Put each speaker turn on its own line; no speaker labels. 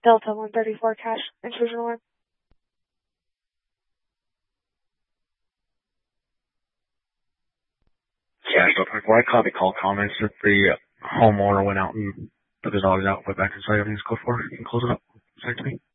Delta 134 cash intrusion alarm.
Cash Delta 24, I caught the call comments that the homeowner went out and took his dogs out, went back inside. Everything's code 4. You can close it up. Send it to me.